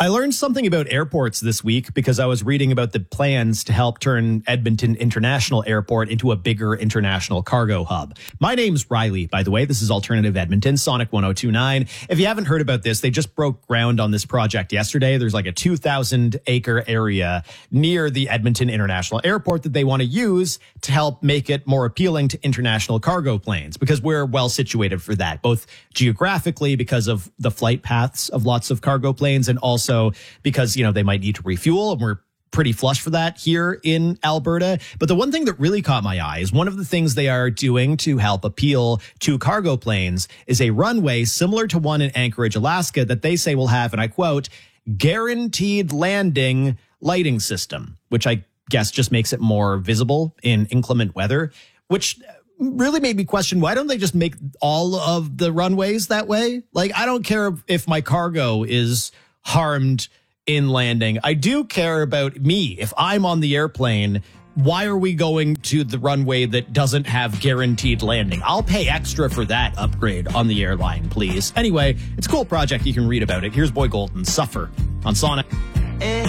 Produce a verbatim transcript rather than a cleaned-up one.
I learned something about airports this week because I was reading about the plans to help turn Edmonton International Airport into a bigger international cargo hub. My name's Riley, by the way. This is Alternative Edmonton, Sonic one oh two point nine. If you haven't heard about this, they just broke ground on this project yesterday. There's like a two thousand acre area near the Edmonton International Airport that they want to use to help make it more appealing to international cargo planes, because we're well situated for that, both geographically because of the flight paths of lots of cargo planes, and also So because, you know, they might need to refuel, and we're pretty flush for that here in Alberta. But the one thing that really caught my eye is one of the things they are doing to help appeal to cargo planes is a runway similar to one in Anchorage, Alaska, that they say will have, and I quote, guaranteed landing lighting system, which I guess just makes it more visible in inclement weather, which really made me question, why don't they just make all of the runways that way? Like, I don't care if my cargo is harmed in landing. I do care about me. If I'm on the airplane, why are we going to the runway that doesn't have guaranteed landing? I'll pay extra for that upgrade on the airline, please. Anyway, it's a cool project. You can read about it. Here's Boy Golden, Suffer, on Sonic.